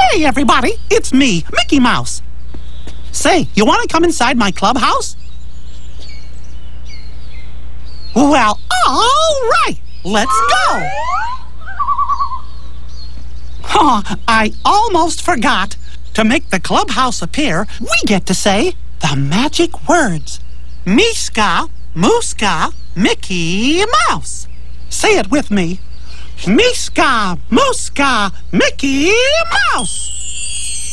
Hey, everybody, it's me, Mickey Mouse. Say, you want to come inside my clubhouse? Well, all right, let's go. Oh, I almost forgot. To make the clubhouse appear, we get to say the magic words. Miska, Mooska, Mickey Mouse. Say it with me. Miska, Mooska, Mickey Mouse.